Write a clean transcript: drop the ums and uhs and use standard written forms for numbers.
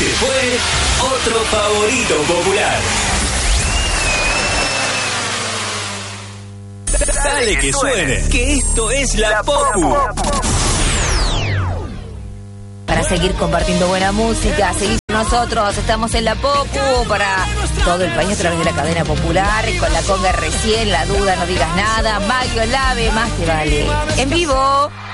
Este fue otro favorito popular. Dale que suene, que esto es La Popu. Para seguir compartiendo buena música, seguir con nosotros, estamos en La Popu para todo el país a través de la cadena popular, con la conga recién, La Duda, No Digas Nada, Mario Lave, Más Te Vale. En vivo.